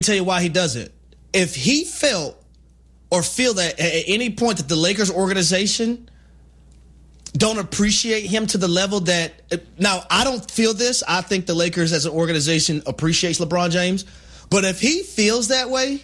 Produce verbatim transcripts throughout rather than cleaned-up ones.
tell you why he doesn't. If he felt or feel that at any point that the Lakers organization don't appreciate him to the level that – now, I don't feel this. I think the Lakers as an organization appreciates LeBron James. But if he feels that way,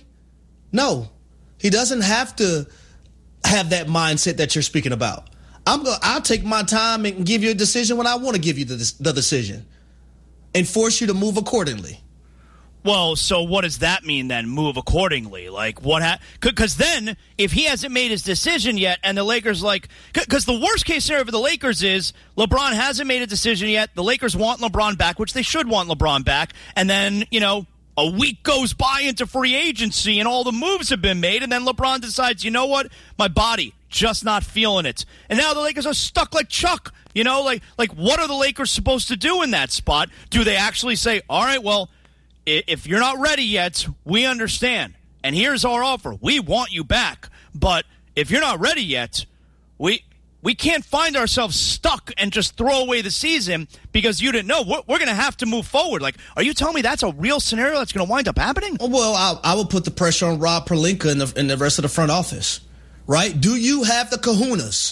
no. He doesn't have to have that mindset that you're speaking about. I'm going. I'll take my time and give you a decision when I want to give you the, the decision and force you to move accordingly. Well, so what does that mean then, move accordingly? Like, what ha- – because then if he hasn't made his decision yet and the Lakers like – because the worst-case scenario for the Lakers is LeBron hasn't made a decision yet. The Lakers want LeBron back, which they should want LeBron back. And then, you know, a week goes by into free agency and all the moves have been made. And then LeBron decides, you know what, my body just not feeling it. And now the Lakers are stuck like Chuck. You know, like like what are the Lakers supposed to do in that spot? Do they actually say, all right, well – if you're not ready yet, we understand. And here's our offer. We want you back. But if you're not ready yet, we we can't find ourselves stuck and just throw away the season because you didn't know. We're, we're going to have to move forward. Like, are you telling me that's a real scenario that's going to wind up happening? Well, I, I will put the pressure on Rob Pelinka and the, and the rest of the front office, right? Do you have the kahunas?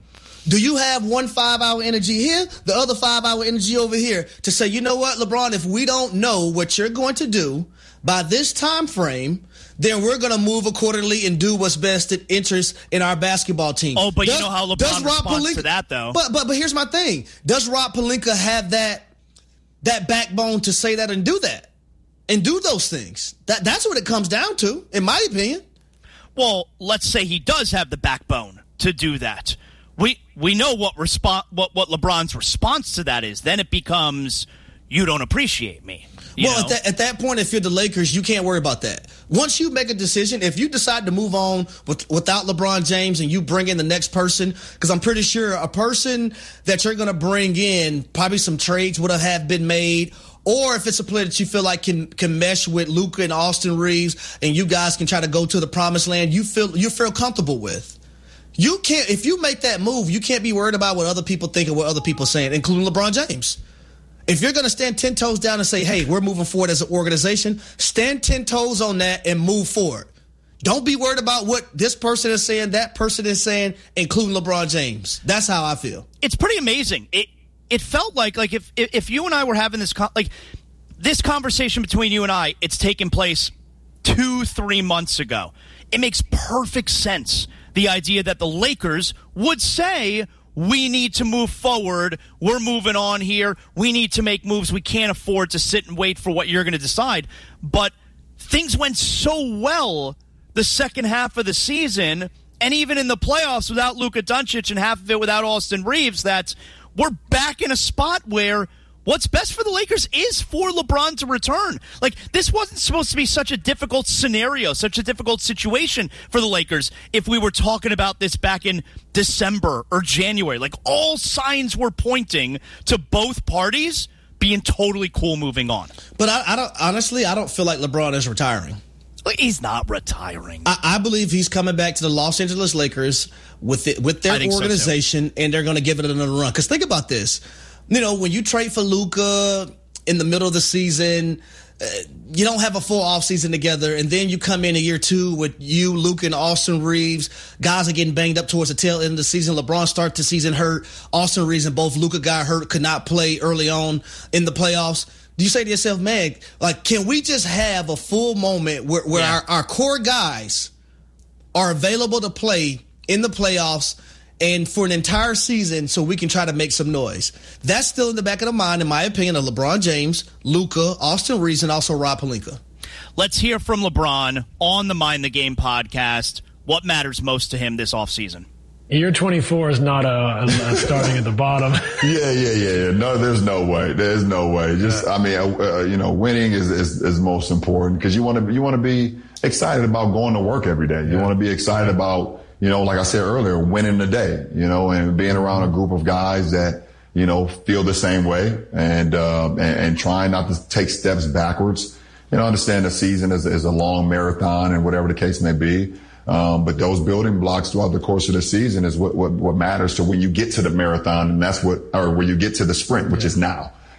Do you have one five-hour energy here, the other five-hour energy over here to say, you know what, LeBron, if we don't know what you're going to do by this time frame, then we're going to move accordingly and do what's best in interest in our basketball team. Oh, but does, you know how LeBron responds Pelinka, to that, though. But, but but here's my thing. Does Rob Pelinka have that that backbone to say that and do that? And do those things? That That's what it comes down to, in my opinion. Well, let's say he does have the backbone to do that. We we know what respo- what what LeBron's response to that is. Then it becomes, you don't appreciate me. You well, know? at that, at that point, if you're the Lakers, you can't worry about that. Once you make a decision, if you decide to move on with, without LeBron James and you bring in the next person, because I'm pretty sure a person that you're going to bring in, probably some trades would have been made, or if it's a player that you feel like can can mesh with Luka and Austin Reeves, and you guys can try to go to the promised land, you feel you feel comfortable with. You can't, if you make that move, you can't be worried about what other people think and what other people are saying, including LeBron James. If you're going to stand ten toes down and say, hey, we're moving forward as an organization, stand ten toes on that and move forward. Don't be worried about what this person is saying, that person is saying, including LeBron James. That's how I feel. It's pretty amazing. It it felt like like if if you and I were having this con- like this conversation between you and I, it's taken place two, three months ago. It makes perfect sense. The idea that the Lakers would say, we need to move forward. We're moving on here. We need to make moves. We can't afford to sit and wait for what you're going to decide. But things went so well the second half of the season, and even in the playoffs without Luka Doncic and half of it without Austin Reeves, that we're back in a spot where what's best for the Lakers is for LeBron to return. Like, this wasn't supposed to be such a difficult scenario, such a difficult situation for the Lakers if we were talking about this back in December or January. Like, all signs were pointing to both parties being totally cool moving on. But I, I don't honestly, I don't feel like LeBron is retiring. He's not retiring. I, I believe he's coming back to the Los Angeles Lakers with it, with their organization, so and they're going to give it another run. Because think about this. You know, when you trade for Luka in the middle of the season, uh, you don't have a full offseason together, and then you come in a year two with you, Luka, and Austin Reeves. Guys are getting banged up towards the tail end of the season. LeBron started the season hurt. Austin Reeves and both Luka got hurt, could not play early on in the playoffs. Do you say to yourself, man, like, can we just have a full moment where, where yeah. our, our core guys are available to play in the playoffs and for an entire season so we can try to make some noise? That's still in the back of the mind, in my opinion, of LeBron James, Luka, Austin Reeves, and also Rob Pelinka. Let's hear from LeBron on the Mind the Game podcast. What matters most to him this offseason? Year twenty-four is not a, a starting at the bottom. Yeah, yeah, yeah, yeah. No, there's no way. There's no way. Just, I mean, uh, you know, winning is, is, is most important because you want to you want to be excited about going to work every day. You yeah. want to be excited about, you know, like I said earlier, winning the day, you know, and being around a group of guys that, you know, feel the same way and, uh, and, and trying not to take steps backwards. You know, understand the season is, is a long marathon and whatever the case may be. Um, but those building blocks throughout the course of the season is what, what, what matters to when you get to the marathon. And that's what, or when you get to the sprint, which yeah. is now.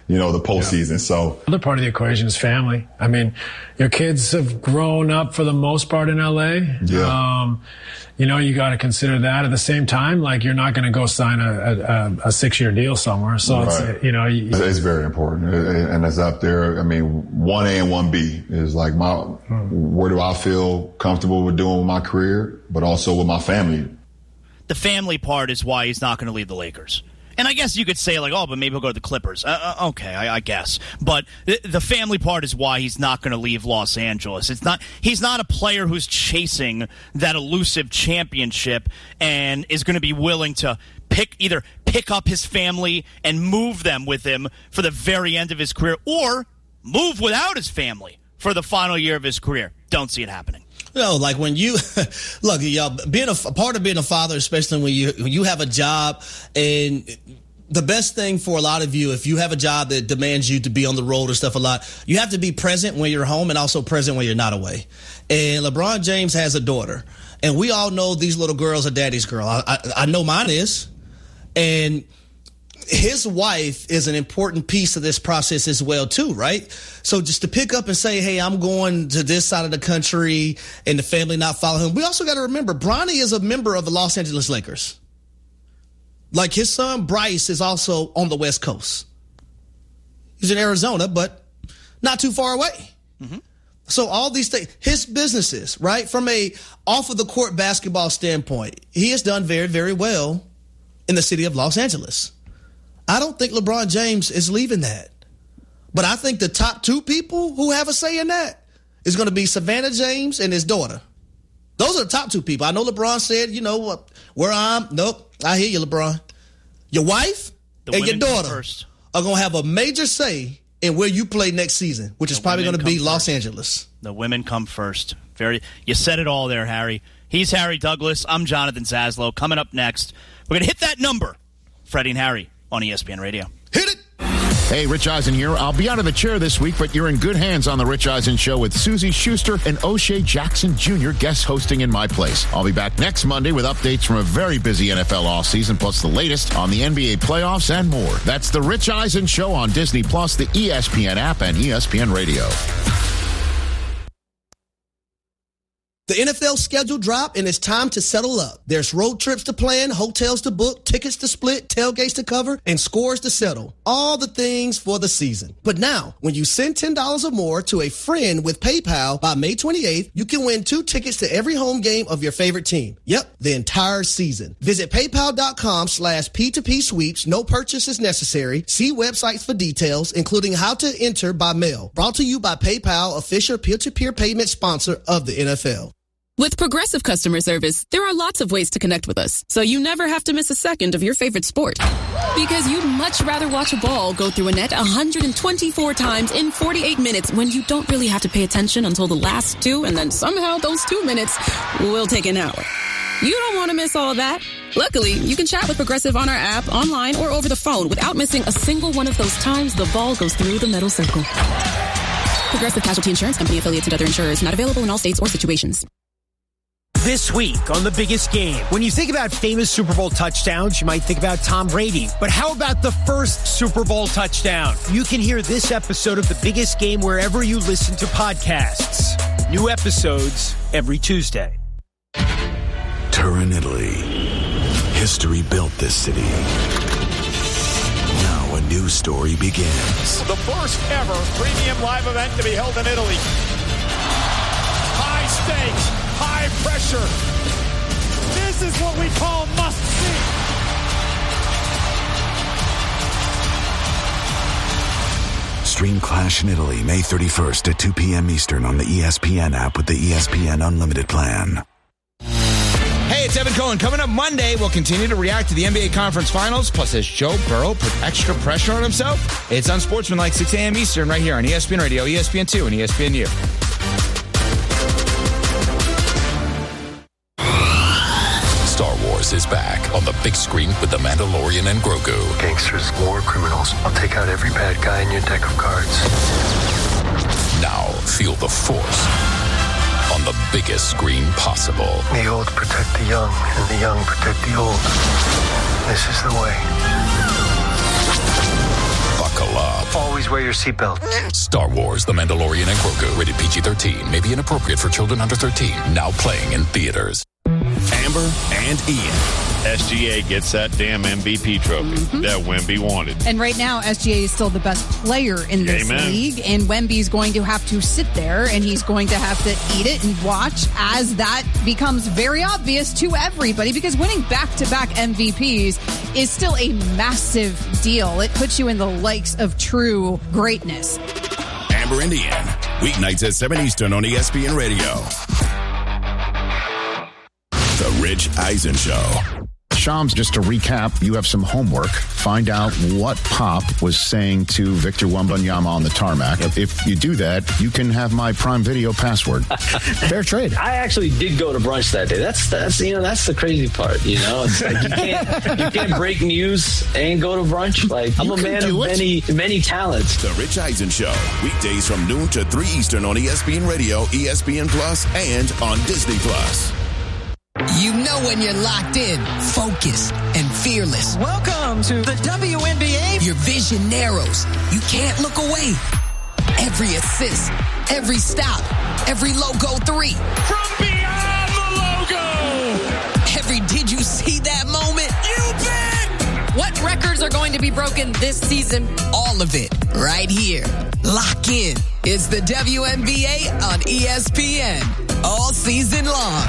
you know, the postseason. Yeah. So the other part of the equation is family. I mean, your kids have grown up for the most part in L A. Yeah. Um, you know, you got to consider that. At the same time, like, you're not going to go sign a, a, a six-year deal somewhere. So, right. it's, you know. You, it's very important. And it's up there. I mean, one A and one B is like my, hmm. where do I feel comfortable with doing with my career, but also with my family. The family part is why he's not going to leave the Lakers. And I guess you could say, like, oh, but maybe he'll go to the Clippers. Uh, uh, okay, I, I guess. But th- the family part is why he's not going to leave Los Angeles. It's not. He's not a player who's chasing that elusive championship and is going to be willing to pick either pick up his family and move them with him for the very end of his career, or move without his family for the final year of his career. Don't see it happening. You know, like when you look, y'all, being a, a part of being a father, especially when you when you have a job, and the best thing for a lot of you, if you have a job that demands you to be on the road or stuff a lot, you have to be present when you're home and also present when you're not away. And LeBron James has a daughter, and we all know these little girls are daddy's girl. I, I, I know mine is, and his wife is an important piece of this process as well, too, right? So just to pick up and say, hey, I'm going to this side of the country and the family not follow him. We also got to remember, Bronny is a member of the Los Angeles Lakers. Like his son, Bryce, is also on the West Coast. He's in Arizona, but not too far away. Mm-hmm. So all these things, his businesses, right? From a off of the court basketball standpoint, he has done very, very well in the city of Los Angeles. I don't think LeBron James is leaving that. But I think the top two people who have a say in that is going to be Savannah James and his daughter. Those are the top two people. I know LeBron said, you know, what, where I'm. Nope. I hear you, LeBron. Your wife the and your daughter first. are going to have a major say in where you play next season, which the is probably going to be first. Los Angeles. The women come first. Very. You said it all there, Harry. He's Harry Douglas. I'm Jonathan Zaslow. Coming up next, we're going to hit that number. Freddie and Harry on E S P N Radio. Hit it! Hey, Rich Eisen here. I'll be out of the chair this week, but you're in good hands on The Rich Eisen Show with Susie Schuster and O'Shea Jackson Junior guest hosting in my place. I'll be back next Monday with updates from a very busy N F L offseason, plus the latest on the N B A playoffs and more. That's The Rich Eisen Show on Disney Plus, the E S P N app, and E S P N Radio. The N F L schedule dropped, and it's time to settle up. There's road trips to plan, hotels to book, tickets to split, tailgates to cover, and scores to settle. All the things for the season. But now, when you send ten dollars or more to a friend with PayPal by May twenty-eighth, you can win two tickets to every home game of your favorite team. Yep, the entire season. Visit paypal.com slash P2P sweeps. No purchase is necessary. See websites for details, including how to enter by mail. Brought to you by PayPal, official peer-to-peer payment sponsor of the N F L. With Progressive Customer Service, there are lots of ways to connect with us, so you never have to miss a second of your favorite sport. Because you'd much rather watch a ball go through a net one hundred twenty-four times in forty-eight minutes when you don't really have to pay attention until the last two, and then somehow those two minutes will take an hour. You don't want to miss all of that. Luckily, you can chat with Progressive on our app, online, or over the phone without missing a single one of those times the ball goes through the metal circle. Progressive Casualty Insurance Company, affiliates and other insurers, not available in all states or situations. This week on The Biggest Game, when you think about famous Super Bowl touchdowns, you might think about Tom Brady. But how about the first Super Bowl touchdown? You can hear this episode of The Biggest Game wherever you listen to podcasts. New episodes every Tuesday. Turin, Italy. History built this city. Now a new story begins. The first ever premium live event to be held in Italy. High stakes. High pressure. This is what we call must see. Stream Clash in Italy May thirty-first at two p.m. Eastern on the E S P N app with the E S P N Unlimited plan. Hey, it's Evan Cohen. Coming up Monday, we'll continue to react to the N B A Conference Finals. Plus, has Joe Burrow put extra pressure on himself? It's Unsportsmanlike, six a.m. Eastern, right here on E S P N Radio, E S P N two, and E S P N U. Star Wars is back on the big screen with The Mandalorian and Grogu. Gangsters, war criminals. I'll take out every bad guy in your deck of cards. Now feel the Force on the biggest screen possible. The old protect the young, and the young protect the old. This is the way. Buckle up. Always wear your seatbelt. Star Wars, The Mandalorian and Grogu. Rated P G thirteen. May be inappropriate for children under thirteen. Now playing in theaters. Amber and Ian. S G A gets that damn M V P trophy mm-hmm. that Wemby wanted. And right now, S G A is still the best player in this Amen. league, and Wemby's going to have to sit there, and he's going to have to eat it and watch as that becomes very obvious to everybody, because winning back-to-back M V Ps is still a massive deal. It puts you in the likes of true greatness. Amber and Ian, weeknights at seven Eastern on E S P N Radio. The Rich Eisen Show. Shams, just to recap, you have some homework. Find out what Pop was saying to Victor Wembanyama on the tarmac. If, if you do that, you can have my Prime Video password. Fair trade. I actually did go to brunch that day. That's that's you know that's the crazy part. You know, it's like you can't you can't break news and go to brunch. Like I'm you a man of it. many many talents. The Rich Eisen Show, weekdays from noon to three Eastern on E S P N Radio, E S P N Plus, and on Disney Plus. You know when you're locked in, focused, and fearless. Welcome to the W N B A. Your vision narrows. You can't look away. Every assist, every stop, every logo three. From beyond the logo. Every did you see that moment? You bet. What records are going to be broken this season? All of it right here. Lock in. It's the W N B A on E S P N. All season long.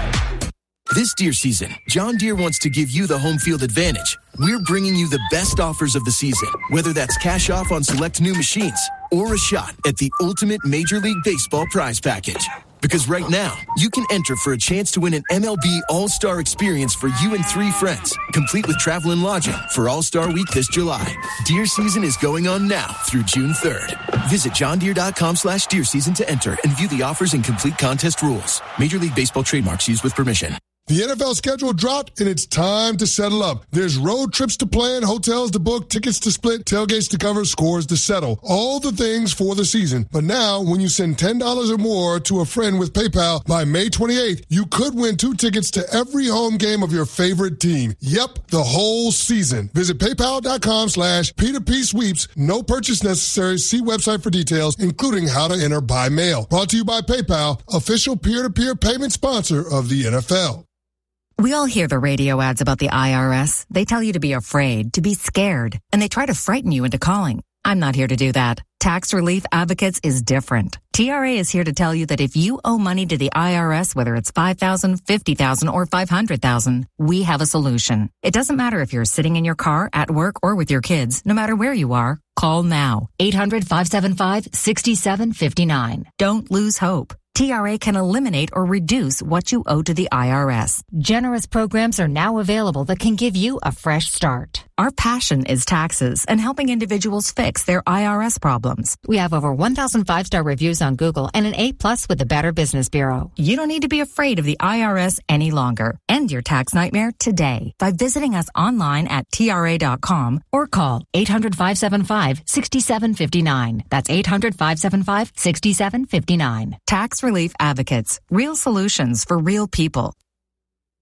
This Deere season, John Deere wants to give you the home field advantage. We're bringing you the best offers of the season, whether that's cash off on select new machines or a shot at the ultimate Major League Baseball prize package. Because right now, you can enter for a chance to win an M L B All-Star experience for you and three friends, complete with travel and lodging for All-Star Week this July. Deere season is going on now through June third. Visit johndeere.com slash deer season to enter and view the offers and complete contest rules. Major League Baseball trademarks used with permission. The N F L schedule dropped, and it's time to settle up. There's road trips to plan, hotels to book, tickets to split, tailgates to cover, scores to settle. All the things for the season. But now, when you send ten dollars or more to a friend with PayPal by May twenty-eighth, you could win two tickets to every home game of your favorite team. Yep, the whole season. Visit paypal.com slash P2P sweeps. No purchase necessary. See website for details, including how to enter by mail. Brought to you by PayPal, official peer-to-peer payment sponsor of the N F L. We all hear the radio ads about the I R S. They tell you to be afraid, to be scared, and they try to frighten you into calling. I'm not here to do that. Tax Relief Advocates is different. T R A is here to tell you that if you owe money to the I R S, whether it's five thousand dollars, fifty thousand dollars, or five hundred thousand dollars, we have a solution. It doesn't matter if you're sitting in your car, at work, or with your kids. No matter where you are, call now. eight hundred, five seven five, six seven five nine. Don't lose hope. T R A can eliminate or reduce what you owe to the I R S. Generous programs are now available that can give you a fresh start. Our passion is taxes and helping individuals fix their I R S problems. We have over one thousand five-star reviews on Google and an A plus with the Better Business Bureau. You don't need to be afraid of the I R S any longer. End your tax nightmare today by visiting us online at T R A dot com or call eight hundred, five seven five, six seven five nine. That's eight hundred, five seven five, six seven five nine. Tax Relief Advocates. Real solutions for real people.